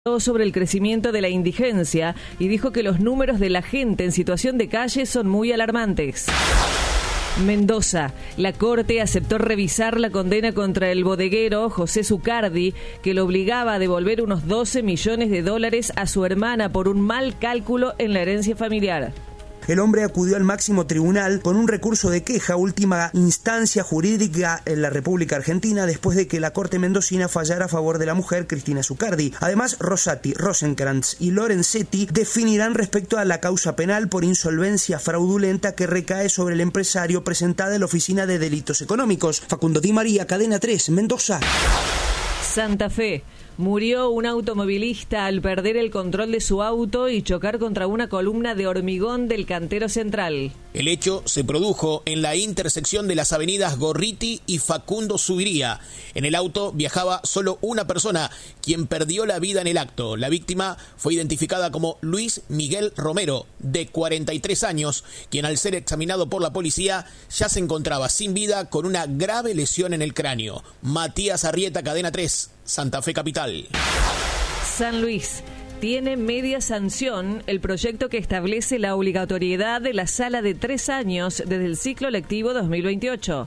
sobre el crecimiento de la indigencia y dijo que los números de la gente en situación de calle son muy alarmantes. Mendoza. La Corte aceptó revisar la condena contra el bodeguero José Zucardi, que lo obligaba a devolver unos $12 millones a su hermana por un mal cálculo en la herencia familiar. El hombre acudió al máximo tribunal con un recurso de queja, última instancia jurídica en la República Argentina, después de que la Corte mendocina fallara a favor de la mujer Cristina Zucardi. Además, Rosati, Rosenkrantz y Lorenzetti definirán respecto a la causa penal por insolvencia fraudulenta que recae sobre el empresario presentada en la Oficina de Delitos Económicos. Facundo Di María, Cadena 3, Mendoza. Santa Fe. Murió un automovilista al perder el control de su auto y chocar contra una columna de hormigón del cantero central. El hecho se produjo en la intersección de las avenidas Gorriti y Facundo Subiría. En el auto viajaba solo una persona, quien perdió la vida en el acto. La víctima fue identificada como Luis Miguel Romero, de 43 años, quien al ser examinado por la policía ya se encontraba sin vida con una grave lesión en el cráneo. Matías Arrieta, Cadena 3, Santa Fe Capital. San Luis. Tiene media sanción el proyecto que establece la obligatoriedad de la sala de 3 años desde el ciclo lectivo 2028.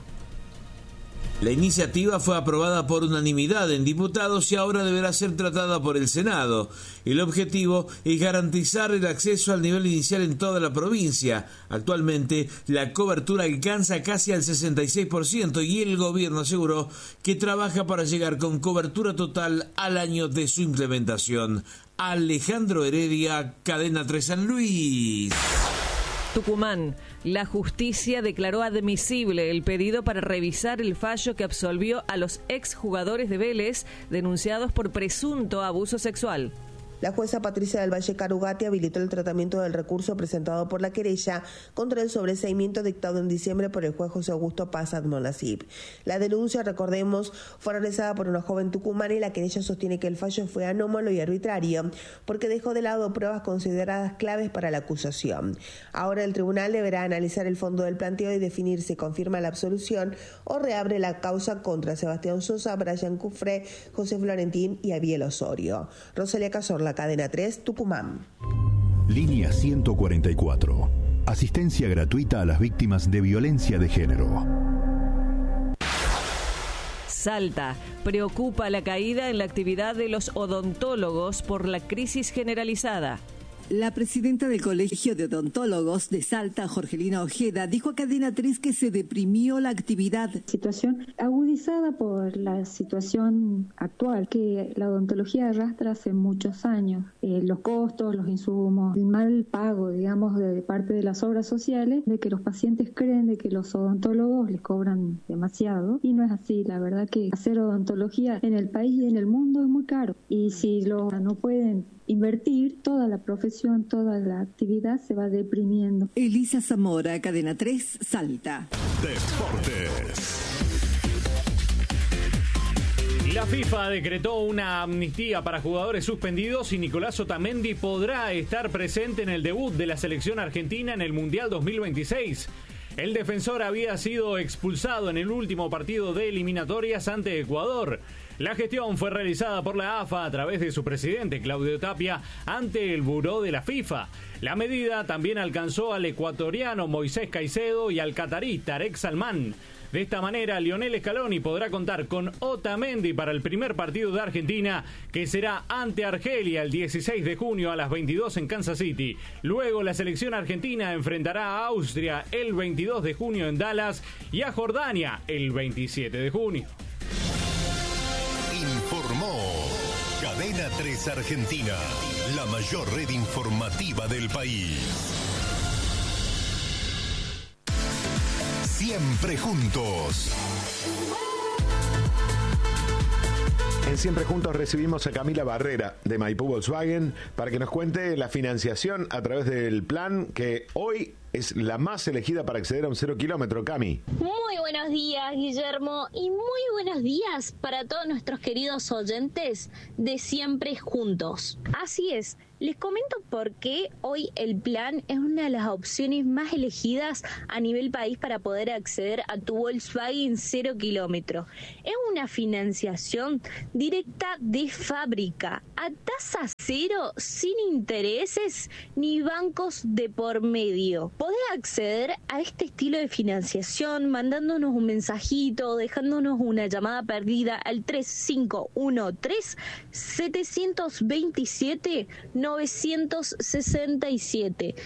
La iniciativa fue aprobada por unanimidad en diputados y ahora deberá ser tratada por el Senado. El objetivo es garantizar el acceso al nivel inicial en toda la provincia. Actualmente, la cobertura alcanza casi al 66% y el gobierno aseguró que trabaja para llegar con cobertura total al año de su implementación. Alejandro Heredia, Cadena 3 San Luis. Tucumán. La justicia declaró admisible el pedido para revisar el fallo que absolvió a los exjugadores de Vélez denunciados por presunto abuso sexual. La jueza Patricia del Valle Carugati habilitó el tratamiento del recurso presentado por la querella contra el sobreseimiento dictado en diciembre por el juez José Augusto Paz Admonasip. La denuncia, recordemos, fue realizada por una joven tucumana y la querella sostiene que el fallo fue anómalo y arbitrario porque dejó de lado pruebas consideradas claves para la acusación. Ahora el tribunal deberá analizar el fondo del planteo y definir si confirma la absolución o reabre la causa contra Sebastián Sosa, Brian Cufré, José Florentín y Abiel Osorio. Rosalía Cazorla, Cadena 3, Tucumán. Línea 144. Asistencia gratuita a las víctimas de violencia de género. Salta. Preocupa la caída en la actividad de los odontólogos por la crisis generalizada. La presidenta del Colegio de Odontólogos de Salta, Jorgelina Ojeda, dijo a Cadena 3 que se deprimió la actividad. Situación agudizada por la situación actual que la odontología arrastra hace muchos años. Los costos, los insumos, el mal pago, digamos, de parte de las obras sociales, de que los pacientes creen de que los odontólogos les cobran demasiado. Y no es así. La verdad que hacer odontología en el país y en el mundo es muy caro. Y si no pueden invertir, toda la profesión, toda la actividad se va deprimiendo. Elisa Zamora, Cadena 3, Salta. Deportes. La FIFA decretó una amnistía para jugadores suspendidos y Nicolás Otamendi podrá estar presente en el debut de la selección argentina en el Mundial 2026. El defensor había sido expulsado en el último partido de eliminatorias ante Ecuador. La gestión fue realizada por la AFA a través de su presidente, Claudio Tapia, ante el buró de la FIFA. La medida también alcanzó al ecuatoriano Moisés Caicedo y al catarí Tarek Salman. De esta manera, Lionel Scaloni podrá contar con Otamendi para el primer partido de Argentina, que será ante Argelia el 16 de junio a las 22 en Kansas City. Luego, la selección argentina enfrentará a Austria el 22 de junio en Dallas y a Jordania el 27 de junio. Informó Cadena 3 Argentina, la mayor red informativa del país. Siempre juntos. En Siempre Juntos recibimos a Camila Barrera de Maipú Volkswagen para que nos cuente la financiación a través del plan que hoy es la más elegida para acceder a un 0 kilómetro, Cami. Muy buenos días, Guillermo, y muy buenos días para todos nuestros queridos oyentes de Siempre Juntos. Así es, Les comento por qué hoy el plan es una de las opciones más elegidas a nivel país para poder acceder a tu Volkswagen 0 kilómetros. Es una financiación directa de fábrica, a tasa cero, sin intereses ni bancos de por medio. Podés acceder a este estilo de financiación mandándonos un mensajito o dejándonos una llamada perdida al 3513-727-967.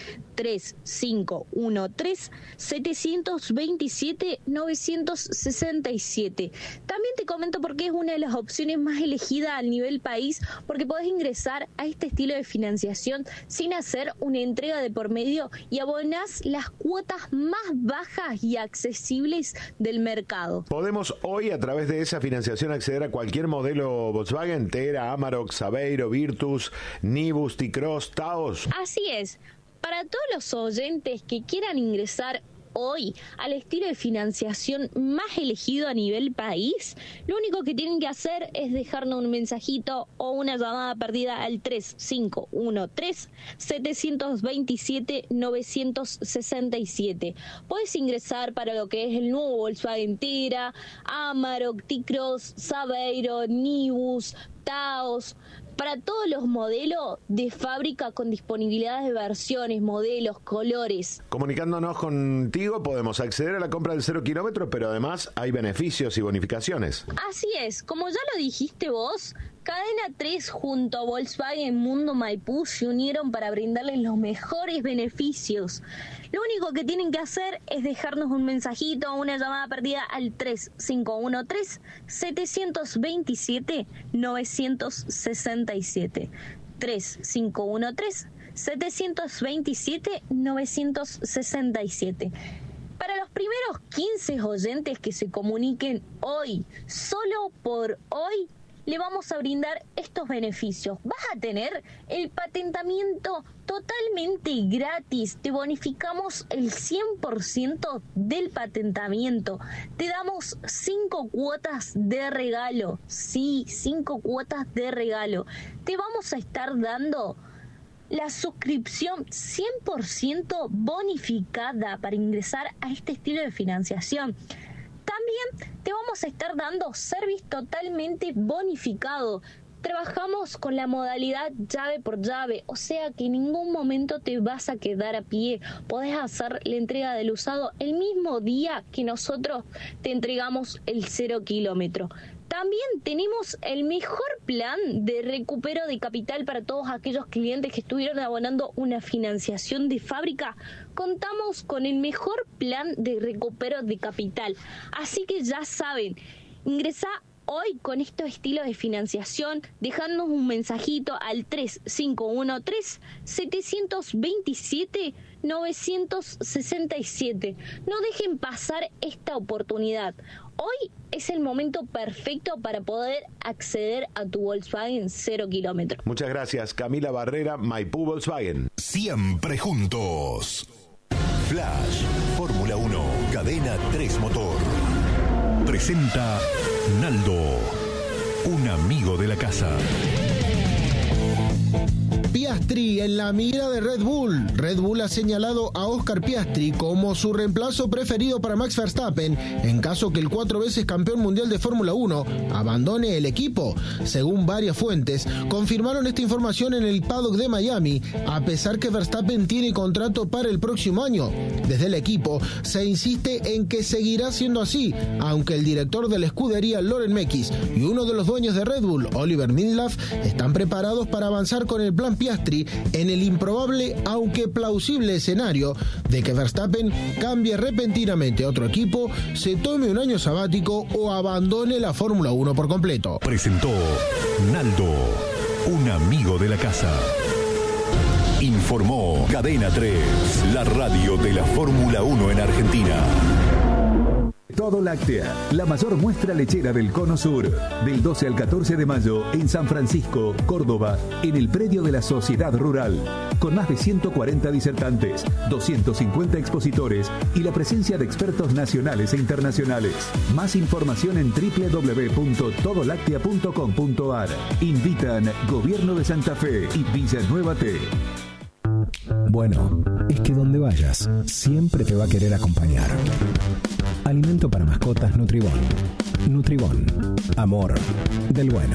3513-727-967. También te comento por qué es una de las opciones más elegidas a nivel país, porque podés ingresar a este estilo de financiación sin hacer una entrega de por medio y abonás las cuotas más bajas y accesibles del mercado. ¿Podemos hoy a través de esa financiación acceder a cualquier modelo Volkswagen? Tera, Amarok, Saveiro, Virtus, Nibus, T-Cross, Taos. Así es. Para todos los oyentes que quieran ingresar hoy al estilo de financiación más elegido a nivel país, lo único que tienen que hacer es dejarnos un mensajito o una llamada perdida al 3513-727-967. Puedes ingresar para lo que es el nuevo Volkswagen Tera, Amarok, T-Cross, Saveiro, Nibus, Taos, para todos los modelos de fábrica con disponibilidad de versiones, modelos, colores. Comunicándonos contigo podemos acceder a la compra del 0 kilómetros, pero además hay beneficios y bonificaciones. Así es, como ya lo dijiste vos, Cadena 3 junto a Volkswagen Mundo Maipú se unieron para brindarles los mejores beneficios. Lo único que tienen que hacer es dejarnos un mensajito o una llamada perdida al 3513-727-967. 3513-727-967. Para los primeros 15 oyentes que se comuniquen hoy, solo por hoy, le vamos a brindar estos beneficios. Vas a tener el patentamiento totalmente gratis. Te bonificamos el 100% del patentamiento. Te damos 5 cuotas de regalo. Sí, 5 cuotas de regalo. Te vamos a estar dando la suscripción 100% bonificada para ingresar a este estilo de financiación. También te vamos a estar dando service totalmente bonificado. Trabajamos con la modalidad llave por llave, o sea que en ningún momento te vas a quedar a pie. Podés hacer la entrega del usado el mismo día que nosotros te entregamos el 0 kilómetro. También tenemos el mejor plan de recupero de capital para todos aquellos clientes que estuvieron abonando una financiación de fábrica. Contamos con el mejor plan de recupero de capital. Así que ya saben, ingresá hoy con estos estilos de financiación, dejándonos un mensajito al 3513-727-967. No dejen pasar esta oportunidad. Hoy es el momento perfecto para poder acceder a tu Volkswagen 0 kilómetros. Muchas gracias, Camila Barrera, Maipú Volkswagen. Siempre juntos. Flash, Fórmula 1, Cadena 3 Motor. Presenta Naldo, un amigo de la casa. Piastri en la mira de Red Bull. Red Bull ha señalado a Oscar Piastri como su reemplazo preferido para Max Verstappen en caso que el 4 veces campeón mundial de Fórmula 1 abandone el equipo. Según varias fuentes, confirmaron esta información en el paddock de Miami, a pesar que Verstappen tiene contrato para el próximo año. Desde el equipo se insiste en que seguirá siendo así, aunque el director de la escudería, Loren Mekies, y uno de los dueños de Red Bull, Oliver Minlav, están preparados para avanzar con el plan Piastri en el improbable aunque plausible escenario de que Verstappen cambie repentinamente a otro equipo, se tome un año sabático o abandone la Fórmula 1 por completo. Presentó Naldo, un amigo de la casa. Informó Cadena 3, la radio de la Fórmula 1 en Argentina. Todo Láctea, la mayor muestra lechera del Cono Sur, del 12 al 14 de mayo en San Francisco, Córdoba, en el predio de la Sociedad Rural, con más de 140 disertantes, 250 expositores y la presencia de expertos nacionales e internacionales. Más información en www.todolactea.com.ar. Invitan Gobierno de Santa Fe y Villanueva T. Bueno, es que donde vayas, siempre te va a querer acompañar. Alimento para mascotas Nutribón. Nutribón. Amor del bueno.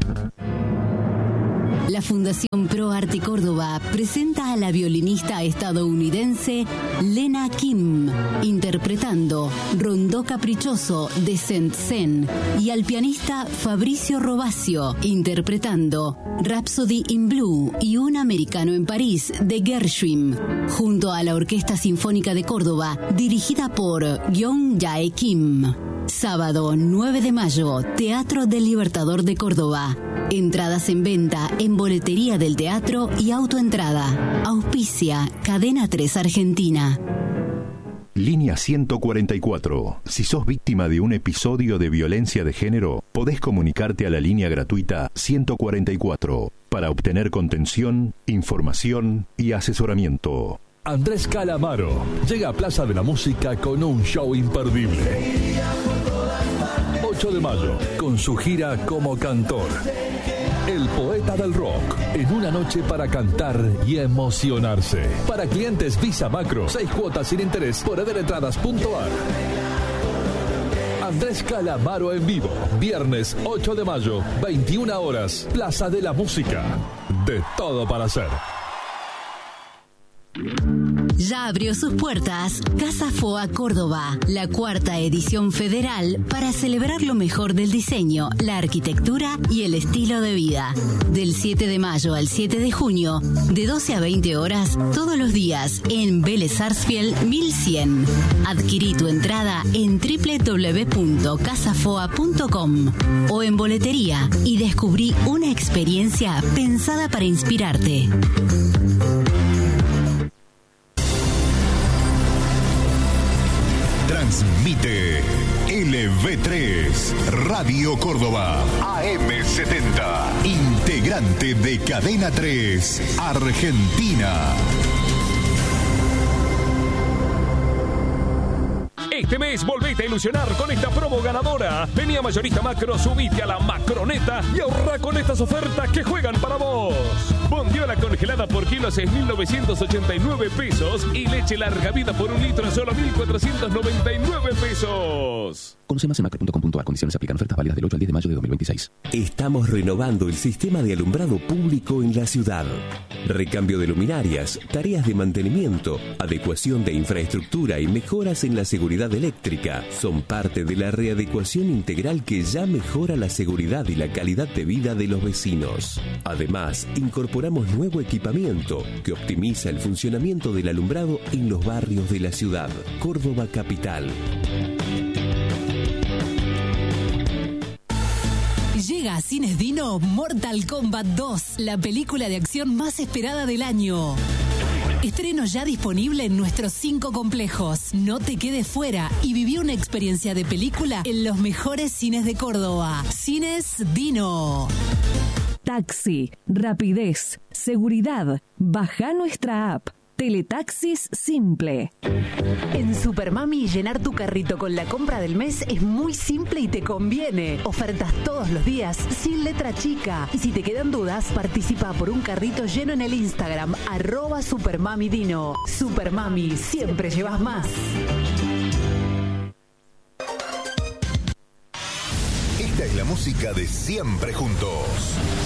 La Fundación Pro Arte Córdoba presenta a la violinista estadounidense Lena Kim, interpretando Rondó Caprichoso de Saint-Saëns, y al pianista Fabricio Robacio, interpretando Rhapsody in Blue y Un Americano en París de Gershwin, junto a la Orquesta Sinfónica de Córdoba, dirigida por Gyeong Jae Kim. Sábado 9 de mayo, Teatro del Libertador de Córdoba. Entradas en venta en boletería del teatro y autoentrada. Auspicia Cadena 3 Argentina. Línea 144. Si sos víctima de un episodio de violencia de género, podés comunicarte a la línea gratuita 144 para obtener contención, información y asesoramiento. Andrés Calamaro llega a Plaza de la Música con un show imperdible. 8 de mayo, con su gira como cantor. El poeta del rock, en una noche para cantar y emocionarse. Para clientes Visa Macro, 6 cuotas sin interés por adelentradas.ar. Andrés Calamaro en vivo, viernes 8 de mayo, 21 horas, Plaza de la Música. De todo para hacer. Ya abrió sus puertas Casa Foa Córdoba, la 4ª edición federal para celebrar lo mejor del diseño, la arquitectura y el estilo de vida. Del 7 de mayo al 7 de junio, de 12 a 20 horas, todos los días en Vélez Sarsfield 1100. Adquirí tu entrada en www.casafoa.com o en boletería y descubrí una experiencia pensada para inspirarte. Transmite LV3 Radio Córdoba AM70, integrante de Cadena 3 Argentina. Este mes volvete a ilusionar con esta promo ganadora. Vení a Mayorista Macro, subite a la Macroneta y ahorra con estas ofertas que juegan para vos. Bondiola congelada por kilo a 6.989 pesos y leche larga vida por 1 litro a solo 1.499 pesos. Conoce más en macro.com.ar. Condiciones aplican. Ofertas válidas del 8 al 10 de mayo de 2026. Estamos renovando el sistema de alumbrado público en la ciudad. Recambio de luminarias, tareas de mantenimiento, adecuación de infraestructura y mejoras en la seguridad eléctrica son parte de la readecuación integral que ya mejora la seguridad y la calidad de vida de los vecinos. Además, incorporamos nuevo equipamiento que optimiza el funcionamiento del alumbrado en los barrios de la ciudad. Córdoba Capital. Llega a Cines Dino Mortal Kombat 2, la película de acción más esperada del año. Estreno ya disponible en nuestros 5 complejos. No te quedes fuera y viví una experiencia de película en los mejores cines de Córdoba. Cines Dino. Taxi, rapidez, seguridad. Baja nuestra app. Teletaxis Simple. En Supermami, llenar tu carrito con la compra del mes es muy simple y te conviene. Ofertas todos los días, sin letra chica. Y si te quedan dudas, participa por un carrito lleno en el Instagram, @SupermamiDino. Supermami, siempre llevas más. Esta es la música de Siempre Juntos.